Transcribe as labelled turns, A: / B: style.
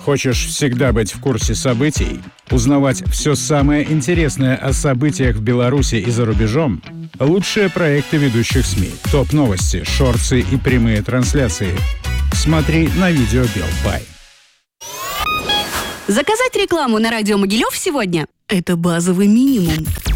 A: Хочешь всегда быть в курсе событий? Узнавать все самое интересное о событиях в Беларуси и за рубежом? Лучшие проекты ведущих СМИ, топ-новости, шорты и прямые трансляции. Смотри на видео Белпай.
B: Заказать рекламу на радио Могилев сегодня – это базовый минимум.